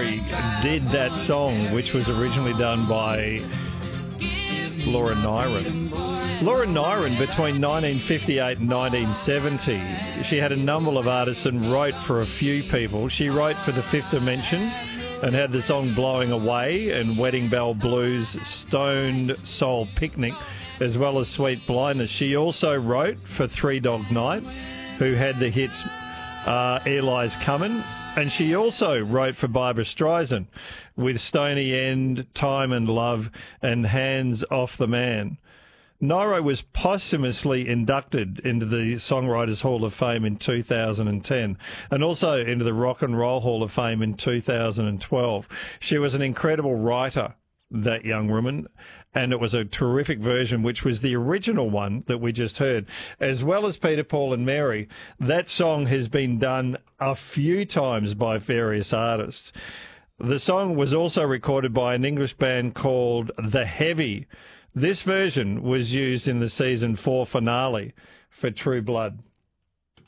Mary did that song, which was originally done by Laura Nyron. Laura Nyron, between 1958 and 1970, she had a number of artists and wrote for a few people. She wrote for The Fifth Dimension and had the song Blowing Away and Wedding Bell Blues, Stoned Soul Picnic, as well as Sweet Blindness. She also wrote for Three Dog Night, who had the hits Eli's Comin', and she also wrote for Barbra Streisand with Stony End, Time and Love, and Hands Off the Man. Nyro was posthumously inducted into the Songwriters Hall of Fame in 2010 and also into the Rock and Roll Hall of Fame in 2012. She was an incredible writer, that young woman, and it was a terrific version, which was the original one that we just heard. As well as Peter, Paul and Mary, that song has been done a few times by various artists. The song was also recorded by an English band called The Heavy. This version was used in the season 4 finale for True Blood.